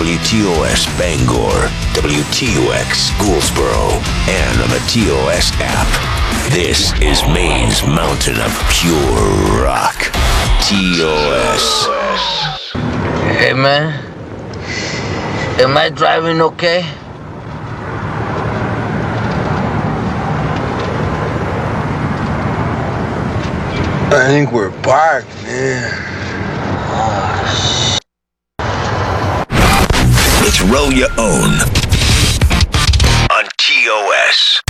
WTOS Bangor, WTUX Gouldsboro, and on the TOS app. This is Maine's mountain of pure rock. TOS. Hey man, am I driving okay? I think we're parked, man. It's Roll Your Own on TOS.